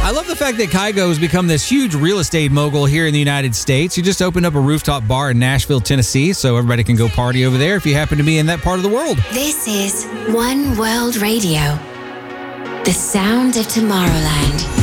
I love the fact that Kygo has become this huge real estate mogul here in the United States. He just opened up a rooftop bar in Nashville, Tennessee, so everybody can go party over there if you happen to be in that part of the world. This is One World Radio, the sound of Tomorrowland.